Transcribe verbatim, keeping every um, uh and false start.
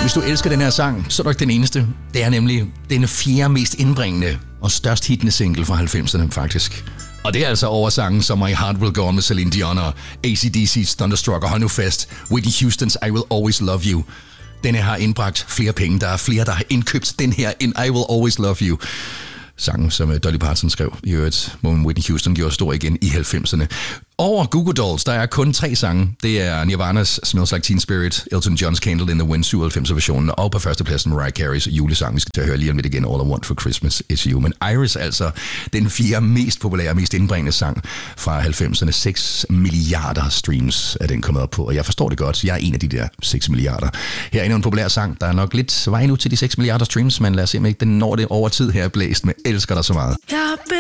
Hvis du elsker den her sang, så er du ikke den eneste. Det er nemlig den fjerde mest indbringende og størst hittende single fra halvfemserne, faktisk. Og det er altså over sangen som My Heart Will Go On med Celine Dion og A C D C's Thunderstruck og hold nu fast, Whitney Houston's I Will Always Love You. Den her har indbragt flere penge. Der er flere, der har indkøbt den her end I Will Always Love You. Sangen, som Dolly Parton skrev i øvrigt, hvor Whitney Houston gjorde stor igen i halvfemserne. Over Goo Goo Dolls, der er kun tre sange. Det er Nirvana's Smells Like Teen Spirit, Elton John's Candle in the Wind syvoghalvfems-versionen, og på førstepladsen Mariah Carey's julesang. Vi skal til at høre lige om lidt igen, All I Want for Christmas Is You. Men Iris altså den fjerde mest populære og mest indbringende sang fra halvfemserne. seks milliarder streams er den kommet op på, og jeg forstår det godt. Jeg er en af de der seks milliarder. Her er endnu en populær sang, der er nok lidt vej nu til de seks milliarder streams, men lad os se, om ikke den når det over tid her blæst med Elsker dig så meget.